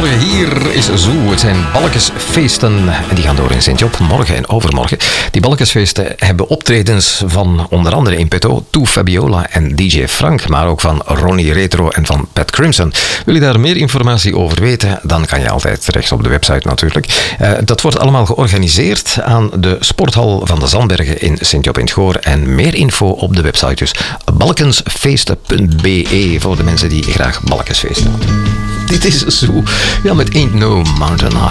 goedemorgen. Hier is Zoo. Het zijn balkensfeesten en die gaan door in Sint-Job morgen en overmorgen. Die balkensfeesten hebben optredens van onder andere in petto Toe Fabiola en DJ Frank, maar ook van Ronnie Retro en van Pat Crimson. Wil je daar meer informatie over weten, dan kan je altijd terecht op de website natuurlijk. Dat wordt allemaal georganiseerd aan de sporthal van de Zandbergen in Sint-Job in het Goor. En meer info op de website dus balkensfeesten.be voor de mensen die graag balkensfeesten. Dit is Zoo. Ja, met Ain't No Mountain High.